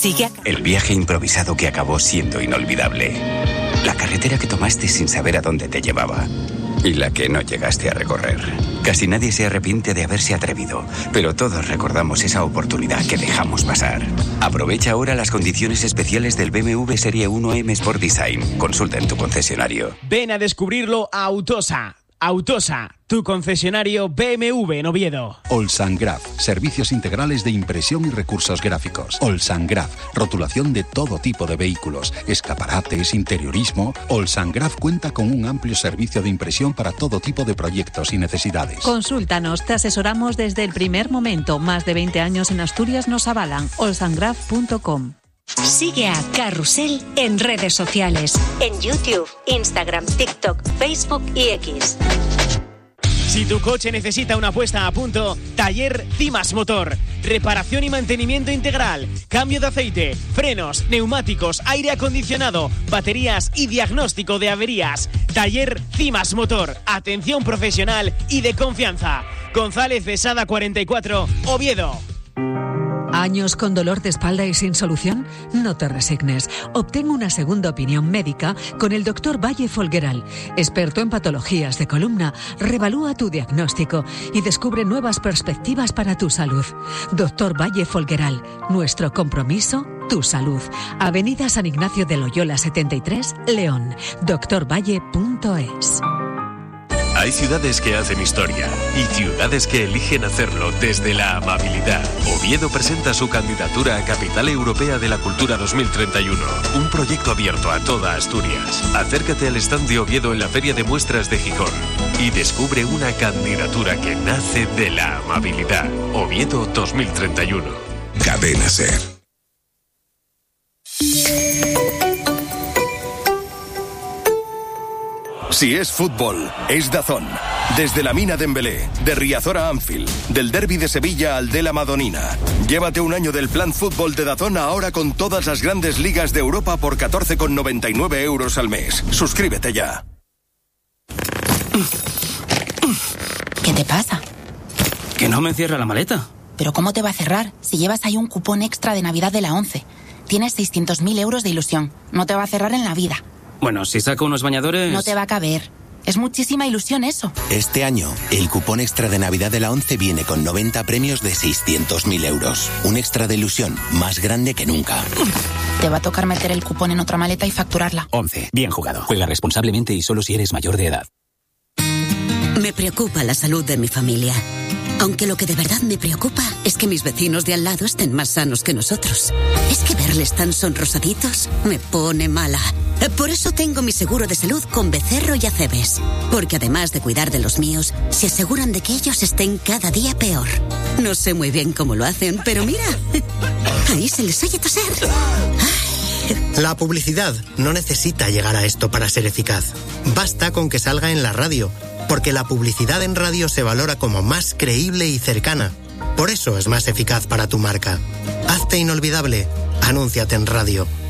Sigue El viaje improvisado que acabó siendo inolvidable. La carretera que tomaste sin saber a dónde te llevaba. Y la que no llegaste a recorrer. Casi nadie se arrepiente de haberse atrevido, pero todos recordamos esa oportunidad que dejamos pasar. Aprovecha ahora las condiciones especiales del BMW Serie 1 M Sport Design. Consulta en tu concesionario. Ven a descubrirlo a Autosa. Autosa, tu concesionario BMW en Oviedo. Olsangraf, servicios integrales de impresión y recursos gráficos. Olsangraf, rotulación de todo tipo de vehículos, escaparates, interiorismo. Olsangraf cuenta con un amplio servicio de impresión para todo tipo de proyectos y necesidades. Consúltanos, te asesoramos desde el primer momento. Más de 20 años en Asturias nos avalan. olsangraf.com. Sigue a Carrusel en redes sociales, en YouTube, Instagram, TikTok, Facebook y X. Si tu coche necesita una puesta a punto, Taller Cimas Motor. Reparación y mantenimiento integral, cambio de aceite, frenos, neumáticos, aire acondicionado, baterías y diagnóstico de averías. Taller Cimas Motor. Atención profesional y de confianza. González de Sada 44, Oviedo. ¿Años con dolor de espalda y sin solución? No te resignes. Obtén una segunda opinión médica con el Dr. Valle Folgueral, experto en patologías de columna. Revalúa tu diagnóstico y descubre nuevas perspectivas para tu salud. Dr. Valle Folgueral, nuestro compromiso, tu salud. Avenida San Ignacio de Loyola 73, León. drvalle.es. Hay ciudades que hacen historia y ciudades que eligen hacerlo desde la amabilidad. Oviedo presenta su candidatura a Capital Europea de la Cultura 2031, un proyecto abierto a toda Asturias. Acércate al stand de Oviedo en la Feria de Muestras de Gijón y descubre una candidatura que nace de la amabilidad. Oviedo 2031. Cadena SER. Si es fútbol, es DAZN. Desde la Mina de Embelé, de Riazor a Anfield, del derbi de Sevilla al de la Madonina. Llévate un año del plan fútbol de DAZN ahora con todas las grandes ligas de Europa por 14,99 euros al mes. Suscríbete ya. ¿Qué te pasa? Que no me cierra la maleta. ¿Pero cómo te va a cerrar si llevas ahí un cupón extra de Navidad de la 11? Tienes 600.000 euros de ilusión. No te va a cerrar en la vida. Bueno, si saco unos bañadores... No te va a caber. Es muchísima ilusión eso. Este año, el cupón extra de Navidad de la 11 viene con 90 premios de 600.000 euros. Un extra de ilusión más grande que nunca. Te va a tocar meter el cupón en otra maleta y facturarla. 11. Bien jugado. Juega responsablemente y solo si eres mayor de edad. Me preocupa la salud de mi familia. Aunque lo que de verdad me preocupa es que mis vecinos de al lado estén más sanos que nosotros. Es que verles tan sonrosaditos me pone mala. Por eso tengo mi seguro de salud con Becerro y Acebes. Porque además de cuidar de los míos, se aseguran de que ellos estén cada día peor. No sé muy bien cómo lo hacen, pero mira, ahí se les oye toser. La publicidad no necesita llegar a esto para ser eficaz. Basta con que salga en la radio, porque la publicidad en radio se valora como más creíble y cercana. Por eso es más eficaz para tu marca. Hazte inolvidable. Anúnciate en radio.